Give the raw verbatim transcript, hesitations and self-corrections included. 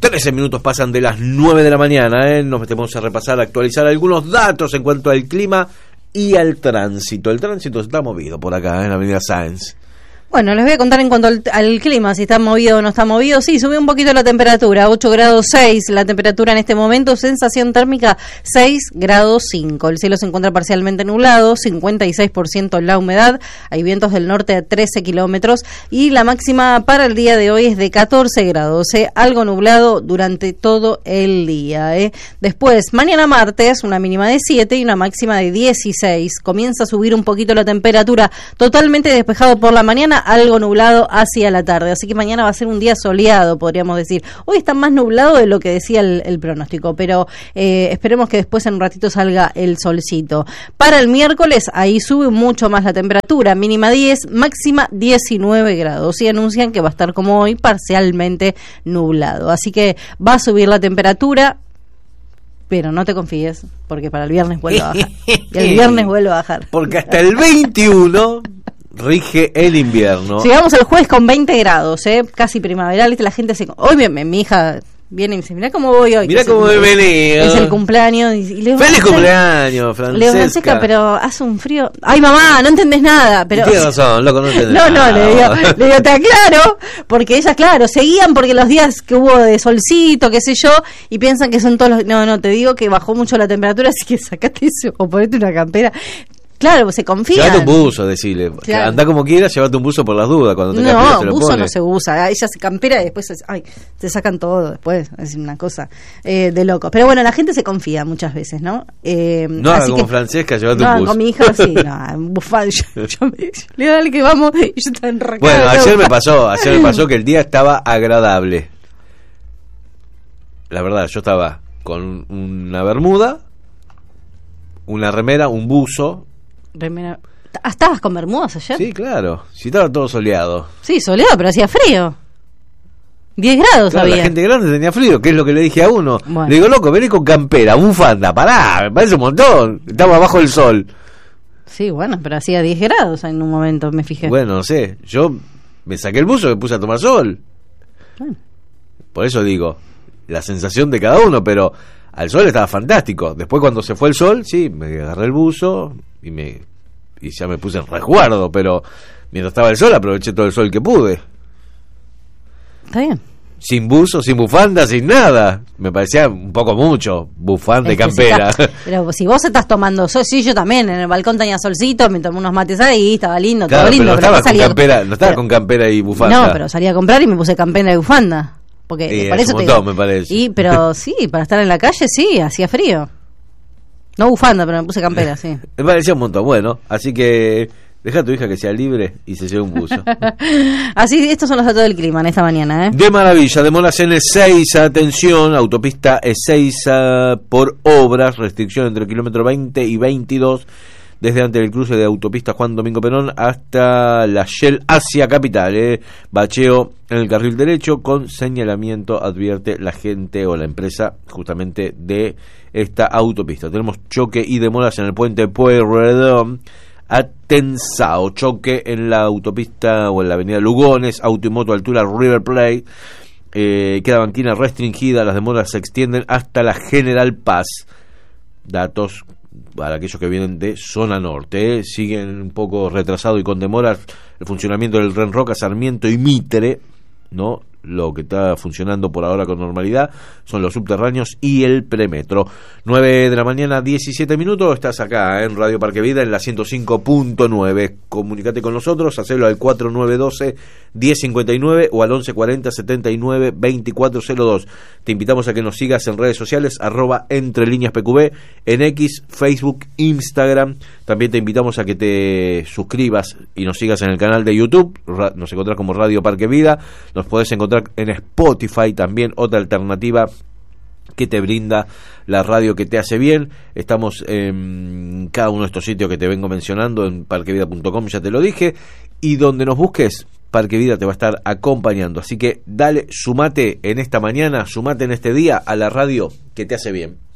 trece minutos pasan de las nueve de la mañana, ¿eh? Nos metemos a repasar, a actualizar algunos datos en cuanto al clima y al tránsito. El tránsito está movido por acá, ¿eh? En la avenida Sáenz. Bueno, les voy a contar en cuanto al, al clima, si está movido o no está movido. Sí, subió un poquito la temperatura, ocho grados seis la temperatura en este momento, sensación térmica seis grados cinco. El cielo se encuentra parcialmente nublado, cincuenta y seis por ciento la humedad, hay vientos del norte a trece kilómetros y la máxima para el día de hoy es de catorce grados, ¿eh? Algo nublado durante todo el día, ¿eh? Después, mañana martes, una mínima de siete y una máxima de dieciséis. Comienza a subir un poquito la temperatura, totalmente despejado por la mañana, algo nublado hacia la tarde, así que mañana va a ser un día soleado, podríamos decir. Hoy está más nublado de lo que decía el, el pronóstico, pero eh, esperemos que después en un ratito salga el solcito. Para el miércoles, ahí sube mucho más la temperatura, mínima diez, máxima diecinueve grados, y anuncian que va a estar como hoy, parcialmente nublado, así que va a subir la temperatura, pero no te confíes, porque para el viernes vuelve a bajar. Y el viernes vuelve a bajar. Porque hasta el veintiuno rige el invierno. Llegamos el jueves con veinte grados, ¿eh? Casi primaveral. La gente se... Hoy mi, mi hija viene y me dice, mirá cómo voy hoy. Mirá cómo me venido. Es el cumpleaños. Y, y Leo, ¡feliz cumpleaños, Francesca! Leo, Francesca, pero hace un frío... ¡Ay, mamá, no entendés nada! Pero... Tienes razón, loco, no entendés no, nada. No, le digo, le digo, te aclaro, porque ellas, claro, seguían porque los días que hubo de solcito, qué sé yo, y piensan que son todos los... No, no, te digo que bajó mucho la temperatura, así que sacate eso o ponete una campera. Claro, se confían. Llévate un buzo, decirle. Claro. Andá como quieras, llévate un buzo por las dudas. Cuando te no, camperas, te lo buzo pones. No se usa. Ella se campera y después, ay, te sacan todo después. Es una cosa eh, de loco. Pero bueno, la gente se confía muchas veces, ¿no? Eh, no haga como que, Francesca, llévate no, un buzo. Con mi hija, sí, no, un bufán. Yo, yo me, le dale que vamos y yo estaba enracada. Bueno, ayer me pasó, ayer me pasó que el día estaba agradable. La verdad, yo estaba con una bermuda, una remera, un buzo. Remera. ¿Estabas con bermudas ayer? Sí, claro. Si estaba todo soleado. Sí, soleado, pero hacía frío. diez grados claro, había. La gente grande tenía frío, que es lo que le dije a uno. Bueno. Le digo, loco, vení con campera, bufanda, pará, me parece un montón. Estaba bajo el sol. Sí, bueno, pero hacía diez grados en un momento, me fijé. Bueno, no sé. Yo me saqué el buzo y me puse a tomar sol. Bueno. Por eso digo, la sensación de cada uno, pero al sol estaba fantástico. Después cuando se fue el sol, sí, me agarré el buzo y me y ya me puse en resguardo, pero mientras estaba el sol aproveché todo el sol que pude. Está bien. Sin buzo, sin bufanda, sin nada. Me parecía un poco mucho, bufanda y campera. Si está, pero si vos estás tomando sol, sí, yo también, en el balcón tenía solcito, me tomé unos mates ahí, estaba lindo, claro, todo lindo. Pero no pero estaba, con, salía, campera, no estaba pero, con campera y bufanda. No, pero salí a comprar y me puse campera y bufanda. Porque sí, por es eso un te montón, me parece. Y, pero sí, para estar en la calle, sí, hacía frío. No bufanda, pero me puse campera, sí. Me parecía un montón. Bueno, así que deja a tu hija que sea libre y se lleve un buzo. Así, estos son los datos del clima en esta mañana, ¿eh? De maravilla, demoras en Ezeiza, atención, autopista Ezeiza por obras, restricción entre el kilómetro veinte y veintidós, desde antes del cruce de autopista Juan Domingo Perón hasta la Shell hacia Capital, ¿eh? Bacheo en el carril derecho con señalamiento, advierte la gente o la empresa justamente de esta autopista. Tenemos choque y demoras en el puente Pueyrredón a Tensao, choque en la autopista o en la avenida Lugones, auto y moto altura River Plate, eh, queda banquina restringida, las demoras se extienden hasta la General Paz. Datos para aquellos que vienen de zona norte, ¿eh? Siguen un poco retrasado y con demoras el funcionamiento del Tren Roca, Sarmiento y Mitre, ¿no? Lo que está funcionando por ahora con normalidad son los subterráneos y el premetro. nueve de la mañana, diecisiete minutos. Estás acá, ¿eh? En Radio Parque Vida, en la ciento cinco punto nueve. Comunicate con nosotros, hacelo al cuatro nueve uno dos, diez cincuenta y nueve o al once cuarenta, setenta y nueve, veinticuatro cero dos. Te invitamos a que nos sigas en redes sociales, arroba Entre Líneas P Q B, en X, Facebook, Instagram. También te invitamos a que te suscribas y nos sigas en el canal de YouTube. Nos encontrás como Radio Parque Vida. Nos podés encontrar en Spotify también, otra alternativa que te brinda la radio que te hace bien. Estamos en cada uno de estos sitios que te vengo mencionando, en parquevida punto com, ya te lo dije, y donde nos busques, Parque Vida te va a estar acompañando. Así que dale, sumate en esta mañana, sumate en este día a la radio que te hace bien.